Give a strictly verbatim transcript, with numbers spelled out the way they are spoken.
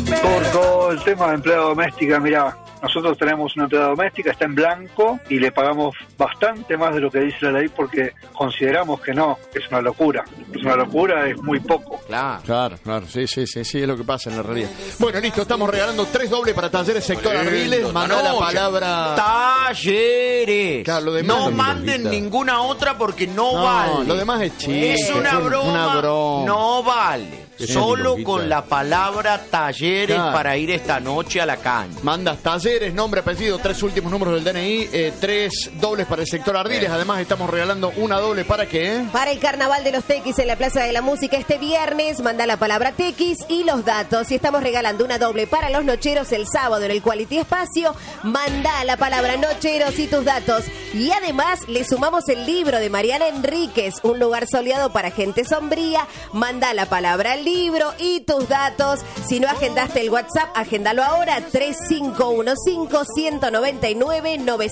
Por el tema de empleada doméstica, mirá, nosotros tenemos una empleada doméstica, está en blanco y le pagamos bastante más de lo que dice la ley porque consideramos que no, es una locura. Es una locura, es muy poco. Claro, claro, claro, sí, sí, sí, sí, es lo que pasa en la realidad. Bueno, listo, estamos regalando tres dobles para Talleres Sector Ardiles. Mandá la palabra... Talleres. Claro, lo demás no no manden invita. ninguna otra porque no, No, vale. lo demás es chiste. Es una broma, una broma. no vale. Sí, Solo Longuita. con la palabra talleres Claro. para ir esta noche a la caña. Mandas Talleres, nombre, apellido, tres últimos números del D N I, eh, tres dobles para el sector Ardiles. Además, estamos regalando una doble para qué. Para el Carnaval de los Tequis en la Plaza de la Música este viernes, manda la palabra Tequis y los datos. Y estamos regalando una doble para los nocheros el sábado en el Quality Espacio. Manda la palabra nocheros y tus datos. Y además, le sumamos el libro de Mariana Enríquez, Un lugar soleado para gente sombría. Manda la palabra libro y tus datos. Si no agendaste el WhatsApp, agéndalo ahora, tres cinco uno cinco, uno nueve nueve, nueve